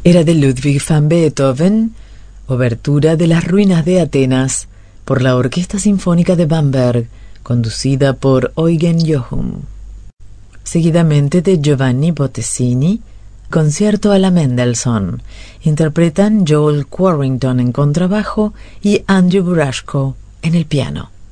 era de Ludwig van Beethoven, obertura de las ruinas de Atenas, por la Orquesta Sinfónica de Bamberg, conducida por Eugen Jochum. Seguidamente de Giovanni Bottesini, concierto a la Mendelssohn. Interpretan Joel Quarrington en contrabajo y Andrew Burashko en el piano.